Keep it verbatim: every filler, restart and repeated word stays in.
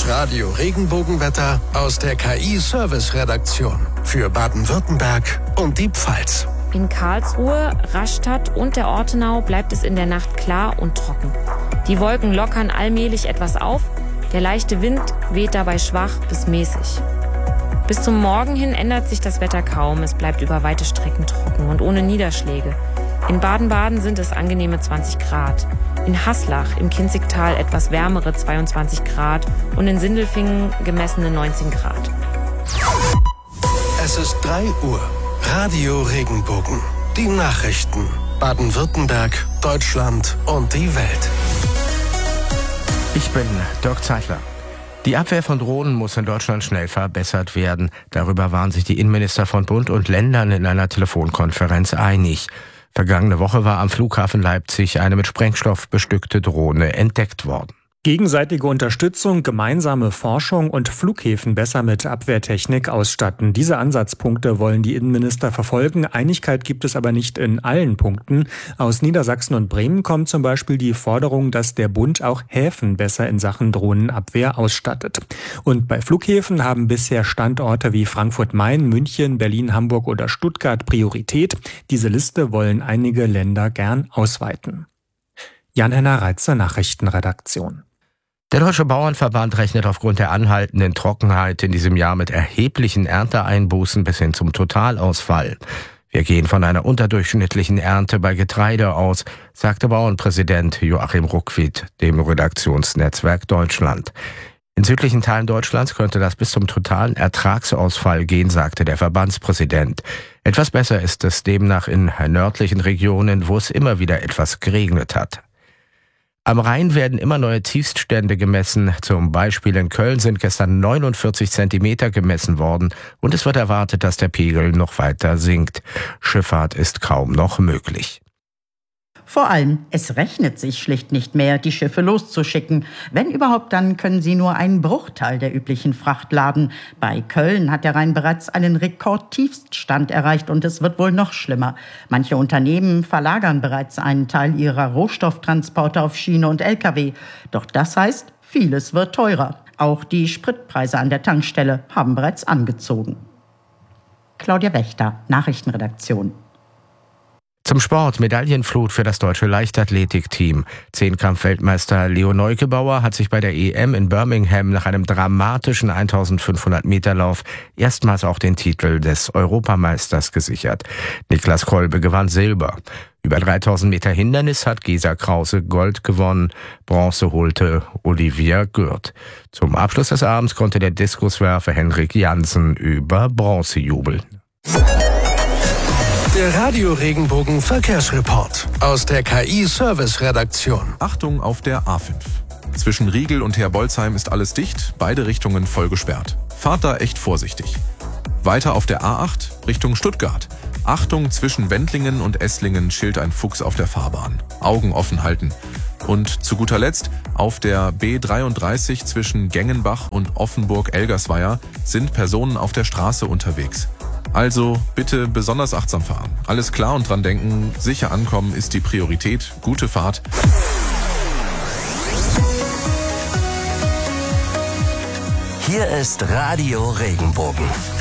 Das Radio Regenbogenwetter aus der K I-Service-Redaktion für Baden-Württemberg und die Pfalz. In Karlsruhe, Rastatt und der Ortenau bleibt es in der Nacht klar und trocken. Die Wolken lockern allmählich etwas auf, der leichte Wind weht dabei schwach bis mäßig. Bis zum Morgen hin ändert sich das Wetter kaum, es bleibt über weite Strecken trocken und ohne Niederschläge. In Baden-Baden sind es angenehme zwanzig Grad, in Haslach im Kinzigtal etwas wärmere zweiundzwanzig Grad und in Sindelfingen gemessene neunzehn Grad. Es ist drei Uhr. Radio Regenbogen. Die Nachrichten. Baden-Württemberg, Deutschland und die Welt. Ich bin Dirk Zeitler. Die Abwehr von Drohnen muss in Deutschland schnell verbessert werden. Darüber waren sich die Innenminister von Bund und Ländern in einer Telefonkonferenz einig. Vergangene Woche war am Flughafen Leipzig eine mit Sprengstoff bestückte Drohne entdeckt worden. Gegenseitige Unterstützung, gemeinsame Forschung und Flughäfen besser mit Abwehrtechnik ausstatten. Diese Ansatzpunkte wollen die Innenminister verfolgen. Einigkeit gibt es aber nicht in allen Punkten. Aus Niedersachsen und Bremen kommt zum Beispiel die Forderung, dass der Bund auch Häfen besser in Sachen Drohnenabwehr ausstattet. Und bei Flughäfen haben bisher Standorte wie Frankfurt-Main, München, Berlin, Hamburg oder Stuttgart Priorität. Diese Liste wollen einige Länder gern ausweiten. Jan-Henner Reitzer, Nachrichtenredaktion. Der Deutsche Bauernverband rechnet aufgrund der anhaltenden Trockenheit in diesem Jahr mit erheblichen Ernteeinbußen bis hin zum Totalausfall. Wir gehen von einer unterdurchschnittlichen Ernte bei Getreide aus, sagte Bauernpräsident Joachim Ruckwied dem Redaktionsnetzwerk Deutschland. In südlichen Teilen Deutschlands könnte das bis zum totalen Ertragsausfall gehen, sagte der Verbandspräsident. Etwas besser ist es demnach in nördlichen Regionen, wo es immer wieder etwas geregnet hat. Am Rhein werden immer neue Tiefststände gemessen. Zum Beispiel in Köln sind gestern neunundvierzig Zentimeter gemessen worden und es wird erwartet, dass der Pegel noch weiter sinkt. Schifffahrt ist kaum noch möglich. Vor allem, es rechnet sich schlicht nicht mehr, die Schiffe loszuschicken. Wenn überhaupt, dann können sie nur einen Bruchteil der üblichen Fracht laden. Bei Köln hat der Rhein bereits einen Rekordtiefststand erreicht und es wird wohl noch schlimmer. Manche Unternehmen verlagern bereits einen Teil ihrer Rohstofftransporte auf Schiene und L K W. Doch das heißt, vieles wird teurer. Auch die Spritpreise an der Tankstelle haben bereits angezogen. Claudia Wächter, Nachrichtenredaktion. Zum Sport, Medaillenflut für das deutsche Leichtathletikteam. Zehnkampf-Weltmeister Leo Neugebauer hat sich bei der E M in Birmingham nach einem dramatischen eintausendfünfhundert Meter Lauf erstmals auch den Titel des Europameisters gesichert. Niklas Kolbe gewann Silber. Über dreitausend Meter Hindernis hat Gesa Krause Gold gewonnen. Bronze holte Olivia Gürt. Zum Abschluss des Abends konnte der Diskuswerfer Henrik Jansen über Bronze jubeln. Der Radio Regenbogen Verkehrsreport aus der K I-Service-Redaktion. Achtung auf der A fünf. Zwischen Riegel und Herbolzheim ist alles dicht, beide Richtungen voll gesperrt. Fahrt da echt vorsichtig. Weiter auf der A acht Richtung Stuttgart. Achtung, zwischen Wendlingen und Esslingen schilt ein Fuchs auf der Fahrbahn. Augen offen halten. Und zu guter Letzt, auf der B dreiunddreißig zwischen Gengenbach und Offenburg-Elgersweier sind Personen auf der Straße unterwegs. Also bitte besonders achtsam fahren. Alles klar und dran denken, sicher ankommen ist die Priorität. Gute Fahrt. Hier ist Radio Regenbogen.